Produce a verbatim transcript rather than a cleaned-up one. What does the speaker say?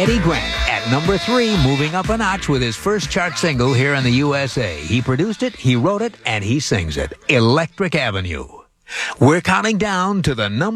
Eddie Grant at number three, moving up a notch with his first chart single here in the U S A. He produced it, he wrote it, and he sings it. Electric Avenue. We're counting down to the number